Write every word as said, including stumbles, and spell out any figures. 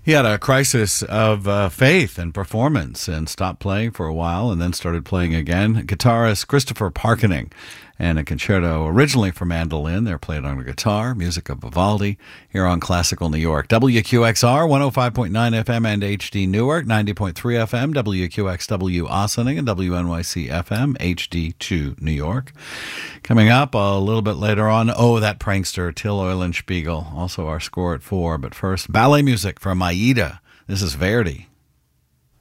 He had a crisis of uh, faith and performance and stopped playing for a while and then started playing again. Guitarist Christopher Parkening and a concerto originally for mandolin. They're played on a guitar, music of Vivaldi, here on Classical New York. W Q X R, one oh five point nine F M and H D Newark, ninety point three F M, W Q X W Ossining, and W N Y C F M, H D two New York. Coming up a little bit later on, oh, that prankster, Till Eulenspiegel, also our score at four. But first, ballet music from Aida. This is Verdi.